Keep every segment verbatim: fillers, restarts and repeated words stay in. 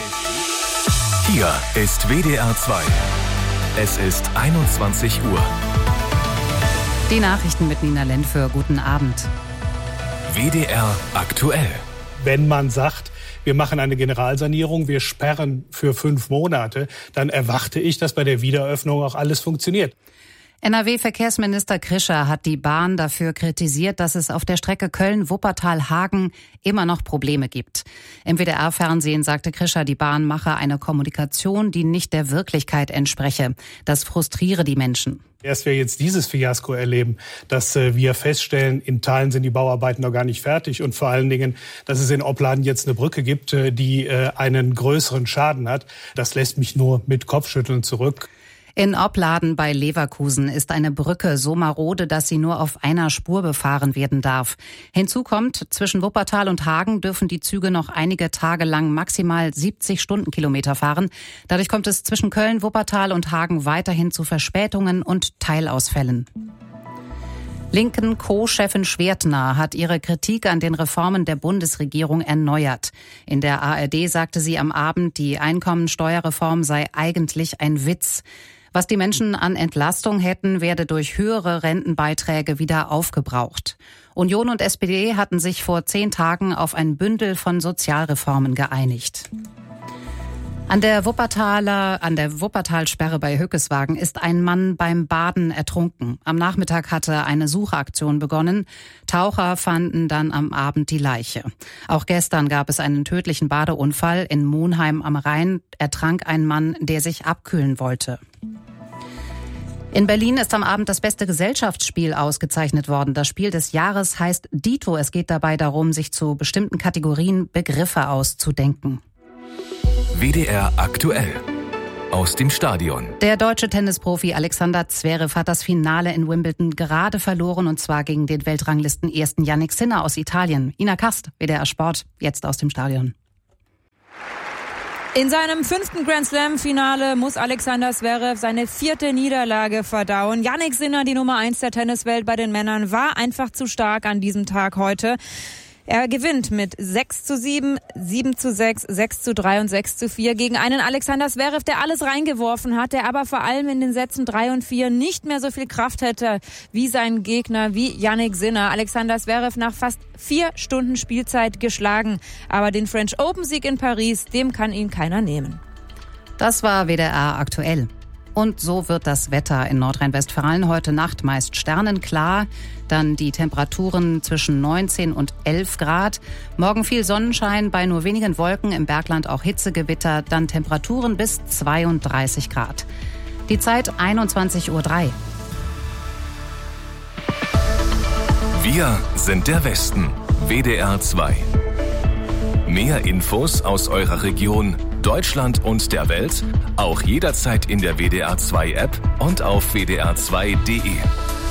Hier ist W D R zwei. Es ist einundzwanzig Uhr. Die Nachrichten mit Nina Lentföhr. Guten Abend. W D R aktuell. Wenn man sagt, wir machen eine Generalsanierung, wir sperren für fünf Monate, dann erwarte ich, dass bei der Wiedereröffnung auch alles funktioniert. N R W-Verkehrsminister Krischer hat die Bahn dafür kritisiert, dass es auf der Strecke Köln-Wuppertal-Hagen immer noch Probleme gibt. Im W D R-Fernsehen sagte Krischer, die Bahn mache eine Kommunikation, die nicht der Wirklichkeit entspreche. Das frustriere die Menschen. Erst wir jetzt dieses Fiasko erleben, dass äh, wir feststellen, in Teilen sind die Bauarbeiten noch gar nicht fertig und vor allen Dingen, dass es in Opladen jetzt eine Brücke gibt, äh, die äh, einen größeren Schaden hat, das lässt mich nur mit Kopfschütteln zurück. In Opladen bei Leverkusen ist eine Brücke so marode, dass sie nur auf einer Spur befahren werden darf. Hinzu kommt, zwischen Wuppertal und Hagen dürfen die Züge noch einige Tage lang maximal siebzig Stundenkilometer fahren. Dadurch kommt es zwischen Köln, Wuppertal und Hagen weiterhin zu Verspätungen und Teilausfällen. Linken Co-Chefin Schwertner hat ihre Kritik an den Reformen der Bundesregierung erneuert. In der A R D sagte sie am Abend, die Einkommensteuerreform sei eigentlich ein Witz. Was die Menschen an Entlastung hätten, werde durch höhere Rentenbeiträge wieder aufgebraucht. Union und S P D hatten sich vor zehn Tagen auf ein Bündel von Sozialreformen geeinigt. An der Wuppertaler, an der Wuppertalsperre bei Hückeswagen ist ein Mann beim Baden ertrunken. Am Nachmittag hatte eine Suchaktion begonnen. Taucher fanden dann am Abend die Leiche. Auch gestern gab es einen tödlichen Badeunfall. In Monheim am Rhein ertrank ein Mann, der sich abkühlen wollte. In Berlin ist am Abend das beste Gesellschaftsspiel ausgezeichnet worden. Das Spiel des Jahres heißt Dito. Es geht dabei darum, sich zu bestimmten Kategorien Begriffe auszudenken. W D R aktuell. Aus dem Stadion. Der deutsche Tennisprofi Alexander Zverev hat das Finale in Wimbledon gerade verloren, und zwar gegen den Weltranglisten-Ersten Jannik Sinner aus Italien. Ina Kast, W D R Sport, jetzt aus dem Stadion. In seinem fünften Grand-Slam-Finale muss Alexander Zverev seine vierte Niederlage verdauen. Jannik Sinner, die Nummer eins der Tenniswelt bei den Männern, war einfach zu stark an diesem Tag heute. Er gewinnt mit sechs zu sieben, sieben zu sechs, sechs zu drei und sechs zu vier gegen einen Alexander Zverev, der alles reingeworfen hat, der aber vor allem in den Sätzen drei und vier nicht mehr so viel Kraft hätte wie sein Gegner, wie Jannik Sinner. Alexander Zverev nach fast vier Stunden Spielzeit geschlagen. Aber den French Open-Sieg in Paris, dem kann ihn keiner nehmen. Das war W D R aktuell. Und so wird das Wetter in Nordrhein-Westfalen heute Nacht meist sternenklar. Dann die Temperaturen zwischen neunzehn und elf Grad. Morgen viel Sonnenschein, bei nur wenigen Wolken, im Bergland auch Hitzegewitter. Dann Temperaturen bis zweiunddreißig Grad. Die Zeit einundzwanzig Uhr drei. Wir sind der Westen. W D R zwei. Mehr Infos aus eurer Region, Deutschland und der Welt, auch jederzeit in der W D R zwei App und auf w d r zwei punkt d e.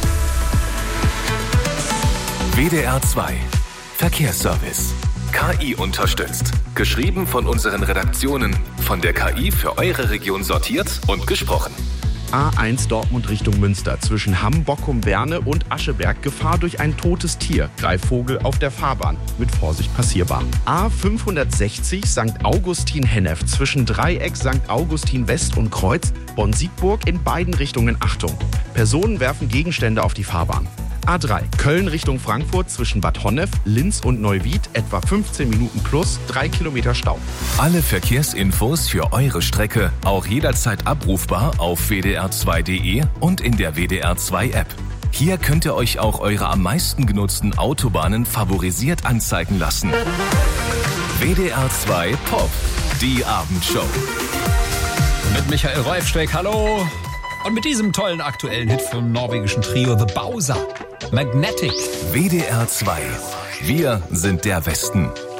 W D R zwei Verkehrsservice. K I unterstützt. Geschrieben von unseren Redaktionen, von der K I für eure Region sortiert und gesprochen. A eins Dortmund Richtung Münster zwischen Hamm, Bockum, Werne und Ascheberg. Gefahr durch ein totes Tier. Greifvogel auf der Fahrbahn. Mit Vorsicht passierbar. A fünfhundertsechzig Sankt Augustin-Hennef zwischen Dreieck, Sankt Augustin West und Kreuz. Bonn-Siegburg in beiden Richtungen Achtung. Personen werfen Gegenstände auf die Fahrbahn. A drei Köln Richtung Frankfurt zwischen Bad Honnef, Linz und Neuwied etwa fünfzehn Minuten plus, drei Kilometer Stau. Alle Verkehrsinfos für eure Strecke auch jederzeit abrufbar auf w d r zwei punkt d e und in der W D R zwei App. Hier könnt ihr euch auch eure am meisten genutzten Autobahnen favorisiert anzeigen lassen. W D R zwei Pop, die Abendshow. Mit Michael Reifsteck, hallo. Und mit diesem tollen aktuellen Hit vom norwegischen Trio The Bowser. Magnetic. W D R zwei. Wir sind der Westen.